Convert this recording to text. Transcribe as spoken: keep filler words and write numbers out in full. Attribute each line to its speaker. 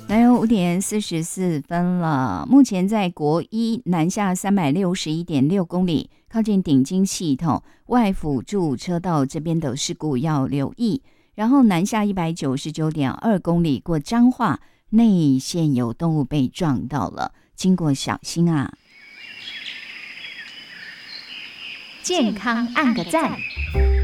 Speaker 1: 来，五点四十四分了。目前在国一南下三百六十一点六公里，靠近顶金系统外辅助车道这边的事故要留意。然后南下一百九十九点二公里，过彰化内线有动物被撞到了，经过小心啊。
Speaker 2: 健康按个赞。